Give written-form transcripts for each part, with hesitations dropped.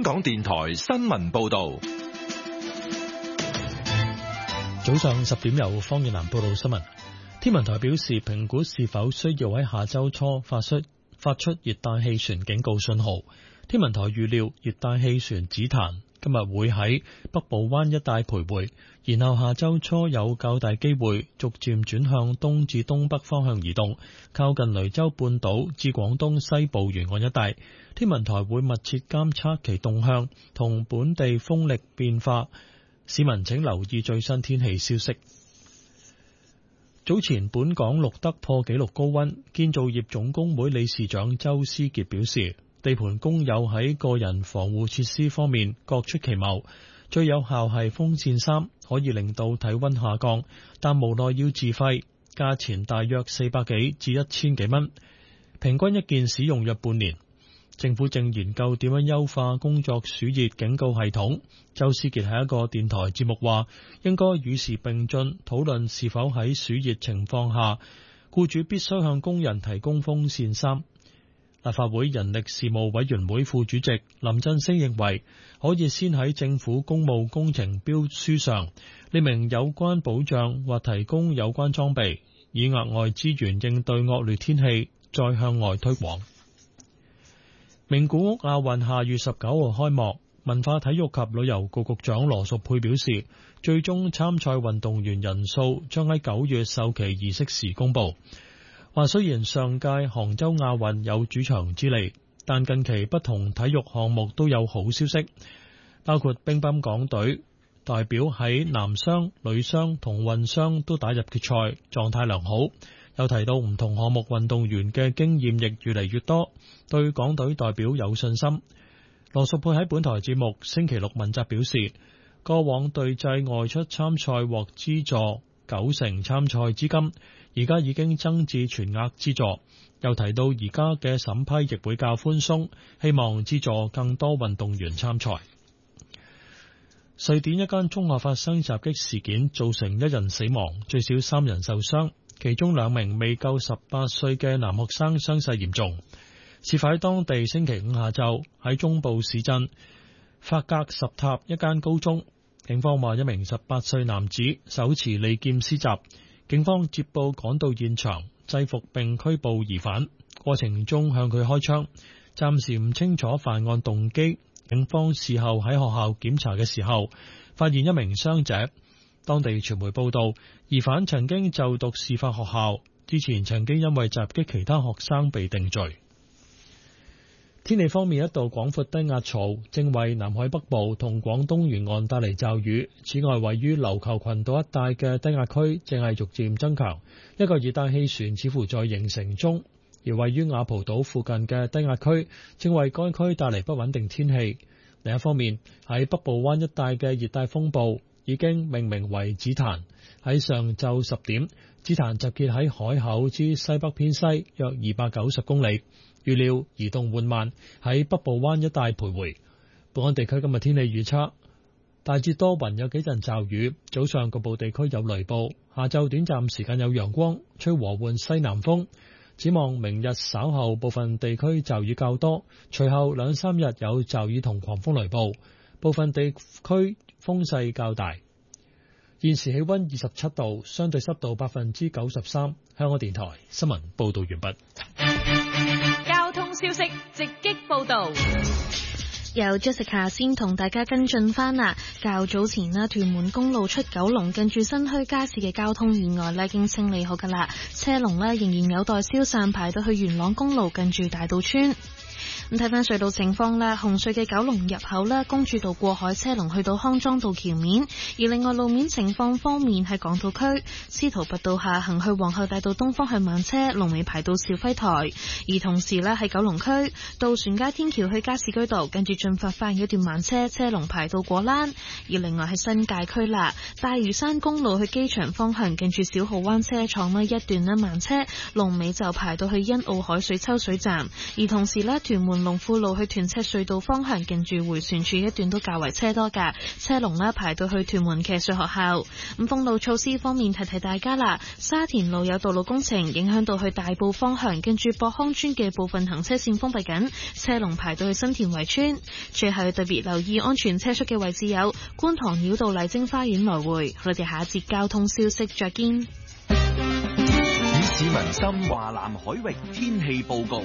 港電台新聞報道。 早上10點由方遠南報道新聞。天文台表示，評估是否需要喺下周初發出熱帶氣旋警告信號。天文台預料熱帶氣旋紫檀今日會喺北部灣一帶徘徊，然後下周初有較大機會逐漸轉向東至東北方向移動，靠近雷州半島至廣東西部沿岸一帶。天文台會密切監測其動向同本地風力變化，市民請留意最新天氣消息。早前本港錄得破紀錄高溫，建造業總工會理事長周思傑表示，地盤工友喺個人防護設施方面各出奇謀，最有效係風扇衫，可以令到體溫下降，但無奈要自費，價錢大約400幾至1000幾蚊，平均一件使用約半年。政府正研究點樣優化工作暑熱警告系統。周思傑喺一個電台節目話，應該與時並進，討論是否喺暑熱情況下，僱主必須向工人提供風扇衫。立法會人力事務委員會副主席林振昇認為，可以先喺政府公務工程標書上列明有關保障或提供有關裝備，以額外資源應對惡劣天氣，再向外推廣。名古屋亞運下月19號開幕，文化體育及旅遊局局長羅淑佩表示，最終參賽運動員人數將喺9月授旗儀式時公佈。話雖然上屆杭州亞運有主場之利，但近期不同體育項目都有好消息，包括乒乓港隊代表喺男雙、女雙同混雙都打入決賽，狀態良好。又提到唔同項目運動員嘅經驗亦越嚟越多，對港隊代表有信心。羅淑佩喺本台節目星期六問責表示，過往隊際外出參賽獲資助90%參賽資金，而家已經增至全額資助。又提到而家嘅審批亦會較寬鬆，希望資助更多運動員參賽。瑞典一間中學發生襲擊事件，造成1人死亡，最少3人受傷。其中2名未夠18歲嘅男學生傷勢嚴重。事發喺當地星期五下晝，喺中部市鎮法格什塔一間高中。警方話1名18歲男子手持利劍施襲，警方接報趕到現場，制服並拘捕疑犯，過程中向佢開槍，暫時唔清楚犯案動機。警方事後喺學校檢查嘅時候，發現1名傷者。當地傳媒報道，疑犯曾經就讀事發學校，之前曾經因為襲擊其他學生被定罪。天氣方面，一道廣闊低壓槽正為南海北部同廣東沿岸帶嚟驟雨。此外，位於琉球群島一帶嘅低壓區正係逐漸增強，一個熱帶氣旋似乎在形成中。而位於雅蒲島附近嘅低壓區正為該區帶嚟不穩定天氣。另一方面，喺北部灣一帶嘅熱帶風暴已經命名為紫檀。喺上晝10點，紫檀集結喺海口之西北偏西約290公里，預料移動緩慢，喺北部灣一帶徘徊。本港地區今日天氣預測，大致多雲，有幾陣驟雨，早上局部地區有雷暴，下晝短暫時間有陽光，吹和緩西南風。展望明日稍後部分地區驟雨較多，隨後2-3日有驟雨同狂風雷暴，部分地區風勢較大。現時氣溫27度，相對濕度93%。香港電台新聞報道完畢。 交通消息直擊報道。 由 Jessica 先同大家跟進返啦。較早前啦，屯門公路出九龍近住新墟街市嘅交通意外咧，已經清理好噶啦，車龍咧仍然有待消散，排到去元朗公路近住大渡村。咁睇翻隧道情況啦，紅隧嘅九龍入口咧，公主道過海車龍去到康莊道橋面，而另外路面情況方面係港島區司徒拔道下行去皇后大道東方向慢車，龍尾排到肇輝台。而同時咧喺九龍區渡船街天橋去加士居道跟住進發花園一段慢車，車龍排到果欄。而另外喺新界區啦，大嶼山公路去機場方向近住小蠔灣車廠呢一段呢慢車，龍尾就排到去欣澳海水抽水站。而同時咧屯門門龍富路去屯赤隧道方向，近住迴旋處一段都較為車多㗎，車龍呢排到去屯門騎術學校。咁封路措施方面，提提大家啦，沙田路有道路工程，影響到去大埔方向，近住博康村嘅部分行車線封閉緊，車龍排到去新田圍村。最後特別留意安全車速嘅位置有觀塘繞道麗晶花園來回。我哋下一節交通消息再見。 以市民心華南海域天氣報告。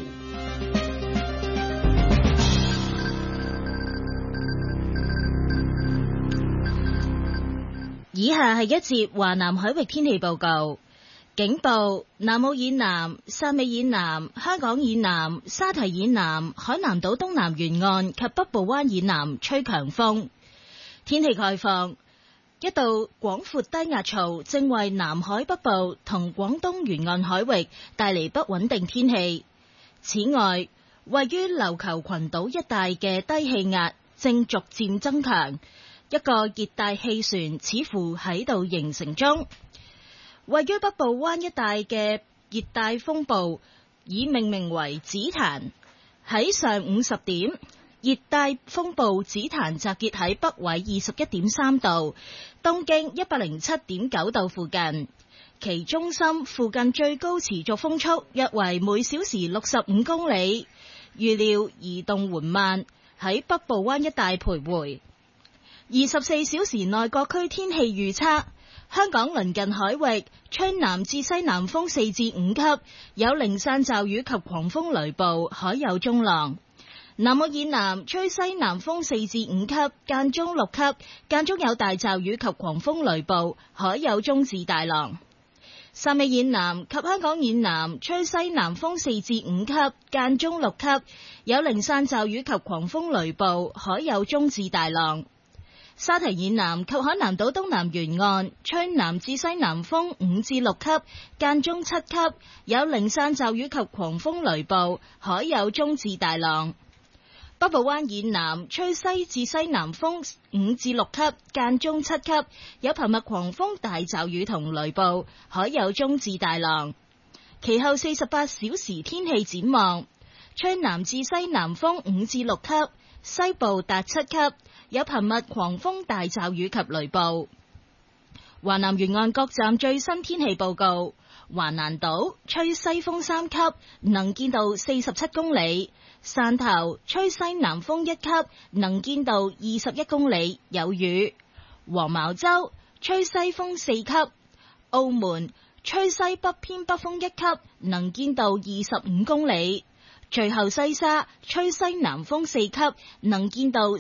以下係一節華南海域天氣報告。警報：南澳以南、汕尾以南、香港以南、沙堤以南、海南島東南沿岸及北部灣以南吹強風。天氣概況：一道廣闊低壓槽正為南海北部同廣東沿岸海域帶嚟不穩定天氣。此外，位於琉球群島一帶嘅低氣壓正逐漸增強，一個熱帶氣旋似乎喺度形成中。位於北部灣一帶嘅熱帶風暴已命名為紫檀。喺上午10點，熱帶風暴紫檀集結喺北緯21.3度、東經107.9度附近，其中心附近最高持續風速約為每小時65公里，預料移動緩慢，喺北部灣一帶徘徊。24小時內各區天氣預測：香港鄰近海域吹南至西南風4至5級，有零散驟雨及狂風雷暴，海有中浪。南澳以南吹西南風4至5級，間中6級，間中有大驟雨及狂風雷暴，海有中至大浪。汕尾以南及香港以南吹西南風4至5級，間中6級，有零散驟雨及狂風雷暴，海有中至大浪。沙堤以南及海南島東南沿岸吹南至西南風5至6級，間中7級，有零散驟雨及狂風雷暴，海有中至大浪。北部灣以南吹西至西南風5至6級，間中7級，有頻密狂風大驟雨同雷暴，海有中至大浪。其後48小時天氣展望：吹南至西南風5至6級，西部達7級，有頻密狂風大驟雨及雷暴。華南沿岸各站最新天氣報告：華南島吹西風3級，能見度47公里；汕頭吹西南風1級，能見度21公里，有雨；黃茅洲吹西風4級；澳門吹西北偏北風1級，能見度25公里；最後西沙吹西南風4級，能見度